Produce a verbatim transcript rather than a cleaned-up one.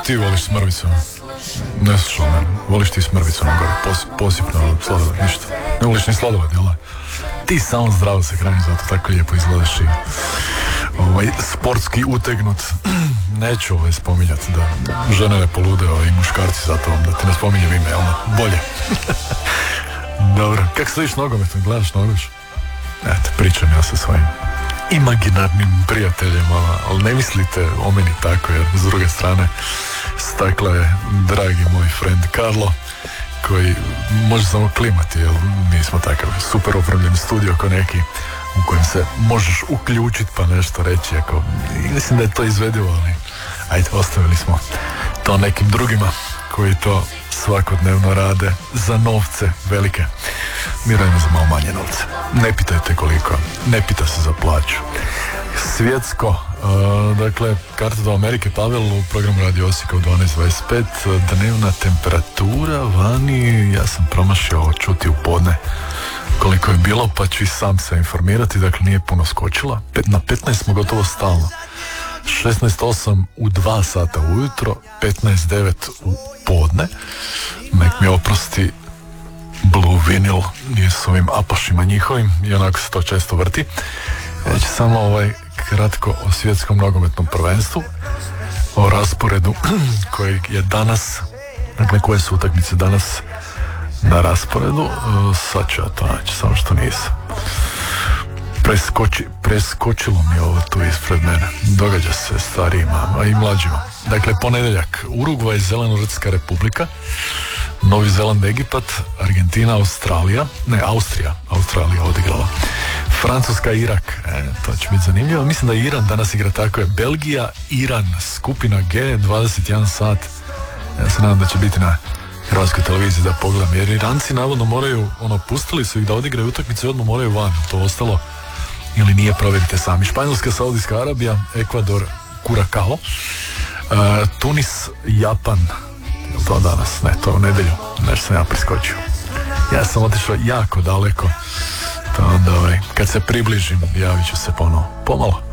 Ti voliš smrvicu? Ne slušao mene. Voliš ti smrvicu na gore? Pos, posipno sladoled, ništa. Ne voliš ni sladoled, jel? Ti samo zdravo se hrani, zato tako lijepo izgledaš i ovaj, sportski utegnut. Neću ovaj spominjati da žene ne polude ovaj, i muškarci za to, da ti ne spominjem ime, jel? Bolje. Dobro, kako sliš nogometom, gledaš nogoš? Eto, pričam ja sa svojim imaginarnim prijateljima, ali ne mislite o meni tako, jer s druge strane stakla je dragi moj friend Karlo, koji može samo klimati, jer mi smo takav super opremljen studio ko neki u kojem se možeš uključiti pa nešto reći, ako mislim da je to izvedivo, ali ajde, ostavili smo to nekim drugima koji to svakodnevno rade za novce velike. Mi radimo za malo manje novce. Ne pitajte koliko, ne pita se za plaću. Svjetsko, uh, dakle, karta do Amerike, Pavel u programu Radio Osijeka u dvanaest dvadeset pet, dnevna temperatura vani, ja sam promašio čuti u podne koliko je bilo, pa ću i sam se informirati, dakle nije puno skočila, Pet, na petnaest smo gotovo stalno, šesnaest osam u dva sata ujutro, petnaest devet u podne, nek mi oprosti Blue Vinyl, nije s ovim apašima njihovim, i onako se to često vrti. Ja ću samo ovaj kratko o svjetskom nogometnom prvenstvu, o rasporedu koji je danas, dakle koje su utakmice danas na rasporedu. Sad ću ja to naći, samo što nisam. Preskoči, preskočilo mi ovo tu ispred mene. Događa se starijima, a i mlađima. Dakle, ponedjeljak, Urugvaj, Zelenorodska republika, Novi Zeland, Egipat, Argentina, Australija, ne, Austrija, Australija odigrala. Francuska, Irak, e, to će biti zanimljivo. Mislim da Iran danas igra, tako je. Belgija, Iran, skupina G, dvadeset jedan sat. Ja se nadam da će biti na hrvatskoj televiziji da pogledam, jer Iranci navodno moraju, ono, pustili su ih da odigraju utakmice i odmah moraju van, to ostalo ili nije, provjerite sami. Španjolska, Saudijska Arabija, Ekvador, Curacao, e, Tunis, Japan, je to danas? Ne, to je u nedjelju, nešto sam ja priskočio. Ja sam otišao jako daleko, pa onda ovaj, kad se približim javit ću se ponovo, pomalo.